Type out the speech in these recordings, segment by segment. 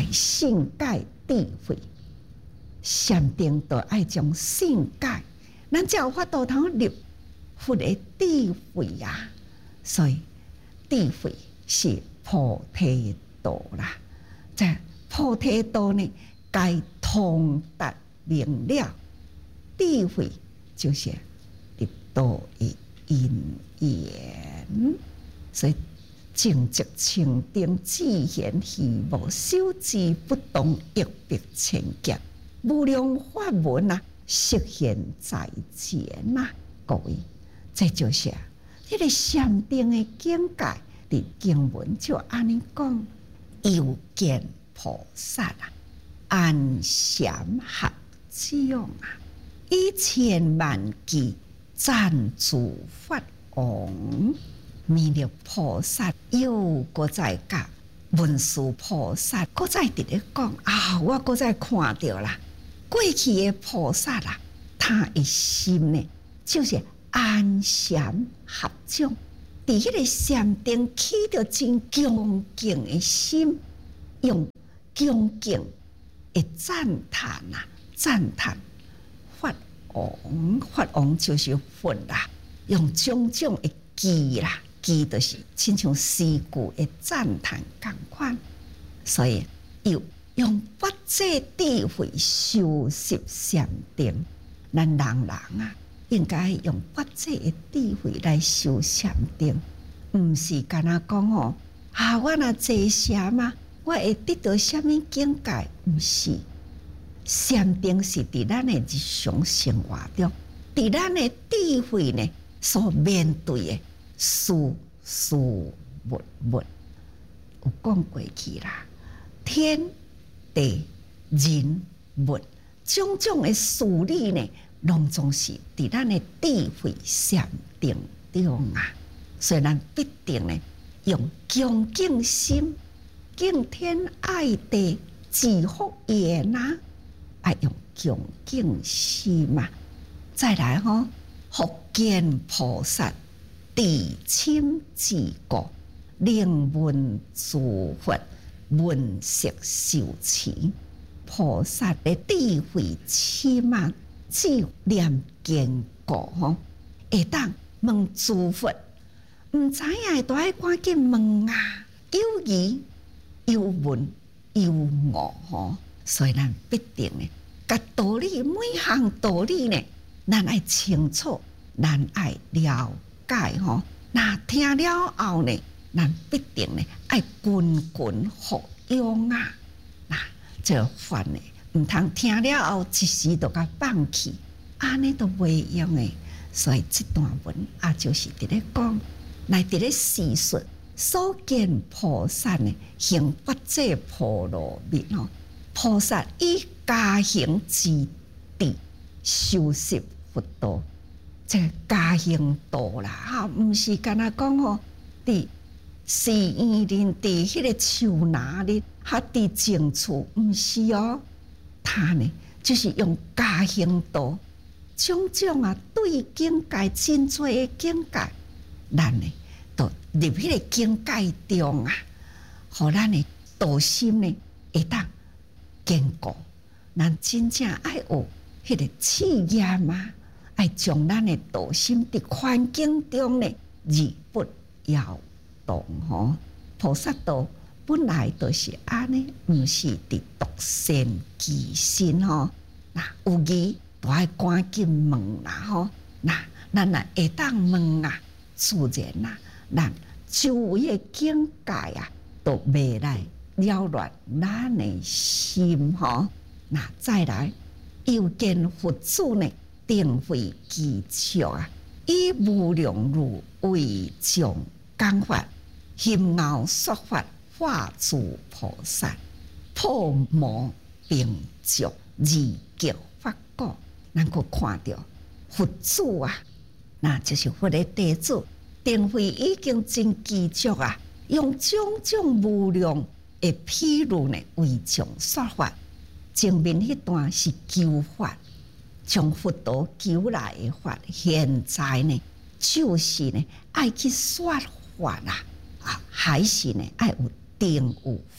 性解智慧，禅定就爱将性解，咱才有法度通入佛的智慧啊！所以智慧是菩提道啦。在菩提道呢，该通达明了，智慧就是入道的因缘。所以正直清定，自贤虚无，修之不动，亦必千劫。无量法门啊，实现在前呐！各位，这就是迄个禅定的境界。伫经文就安尼讲，又见菩萨啊，安详合掌啊，以千万计赞助法王。弥勒菩萨又搁在甲文殊菩萨搁在伫咧讲啊，我搁在看到啦，过去的菩萨啦，他的心呢，就是安详合掌，伫迄个禅定起着真恭敬的心，用恭敬的赞叹啊，赞叹法王，法王就是佛啦，用种种的记啦。记就是亲像诗句的赞叹同款，所以又用法界智慧修习禅定。咱人啊，应该用法界的智慧来修禅定，唔是干那讲哦啊，我若坐禅嘛，我会得到什么境界？唔是，禅定是伫咱的日常生活中，伫咱的智慧呢所面对的。事物有讲过去啦，天地人物种种的事理呢，拢总是伫咱的智慧禅定中啊。所以咱必定呢，用恭敬心、敬天爱地、治福业呐，爱用恭敬心嘛。再来福建菩萨。地亲自故，令闻诸佛闻识受持。菩萨的智慧起码只有念坚固会当问诸佛，唔知影都爱赶紧问啊，有疑有问有误所以咱必定呢，甲道理每项道理呢，咱爱清楚，咱爱了解那听了后呢，咱必定呢爱群群服用啊！那这法呢，唔通听了后一时就甲放弃，安尼都袂用的。所以这段文啊，就是伫咧讲，来伫咧叙述所见菩萨呢，行法界波罗蜜菩萨以加行之地修习佛道。这加行道啦，唔是干那讲伫寺院里，伫迄个树林里，伫静处，唔是哦。他呢，就是用加行道，种种啊对境界真多的境界，咱呢，都入迄个境界中啊，互咱的道心呢会当坚固。咱真正爱有迄个气焰嘛。爱将咱的道心伫环境中呢，而不摇动菩萨道本来就是安尼，唔是伫独善其身那有疑都爱赶紧问啦那咱若会当问啊，自然啊，咱周围的境界啊，都袂来扰乱咱的心那再来又见佛祖呢？定慧技巧啊，以无量如为众讲法，行傲说法，化诸菩萨，破魔并作二极法果。咱可看到佛祖啊，那就是佛的弟子，定慧已经真技巧啊，用种种无量的譬喻呢为众说法。前面迄段是求法。从佛道求来的法，现在呢，就是呢，爱去说法啦，还是呢，爱有定有慧，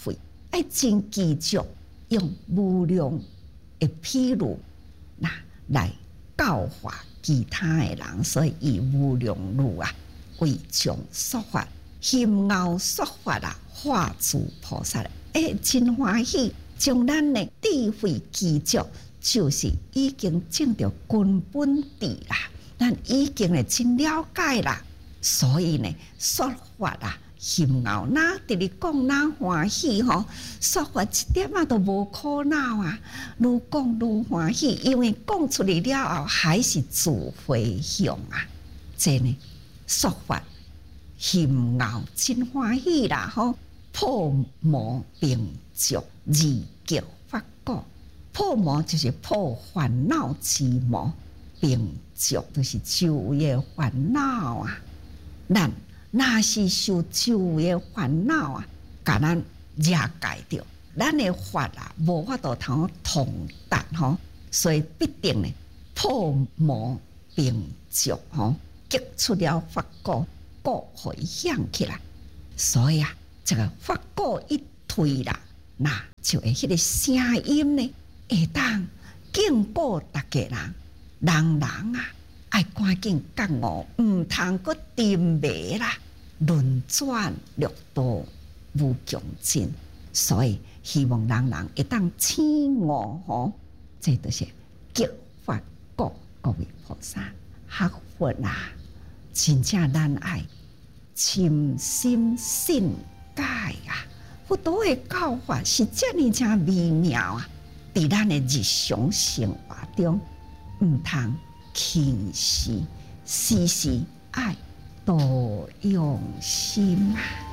爱真记住用无量的譬如来教化其他的人，所以以无量路为众说法，心熬说法化诸菩萨真欢喜，将咱的智慧记住，就是已经证到根本智啦，咱已经真了解啦，所以呢说法心熬哪直直讲哪欢喜吼，说法一点都无苦恼愈讲愈欢喜，因为讲出来了后还是自回向这呢说法心熬真欢喜啦吼，破魔并足二极法果，破魔就是破烦恼之魔，并足就是周围的烦恼咱若是受周围的烦恼甲咱遮盖着，咱的法无法度通达吼，所以必定呢破魔并足激出了法果，果会响起来。所以这个法果一推啦，那就会迄个声音呢，会当警报大家人爱赶紧觉悟，唔通阁沉迷啦，轮转六道无穷尽。所以希望人会当醒悟这就是激发各位菩萨学佛真正咱爱深心信解佛陀的教法是这么正微妙在咱的日常生活中，唔通轻视，时时爱多用心